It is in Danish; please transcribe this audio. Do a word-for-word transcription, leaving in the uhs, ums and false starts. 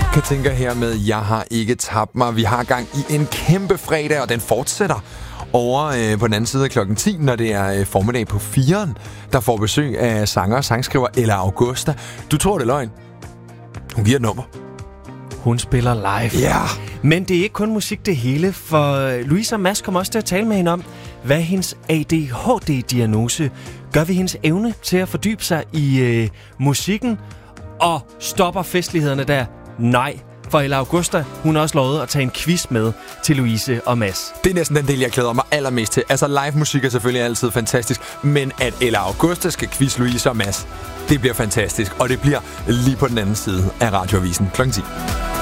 Katinka her med Jeg har ikke tabt mig. Vi har gang i en kæmpe fredag, og den fortsætter over øh, på den anden side af klokken ti, når det er øh, formiddag på firen, der får besøg af sanger og sangskriver Ella Augusta. Du tror, det er løgn. Hun giver et nummer. Hun spiller live. Ja. Men det er ikke kun musik det hele, for Louise og Mads kommer også til at tale med hende om, hvad hendes A D H D-diagnose gør ved hendes evne til at fordybe sig i øh, musikken, og stopper festlighederne der. Nej, for Ella Augusta, hun har også lovet at tage en quiz med til Louise og Mads. Det er næsten den del, jeg glæder mig allermest til. Altså, live musik er selvfølgelig altid fantastisk, men at Ella Augusta skal quiz Louise og Mads, det bliver fantastisk, og det bliver lige på den anden side af Radioavisen klokken ti.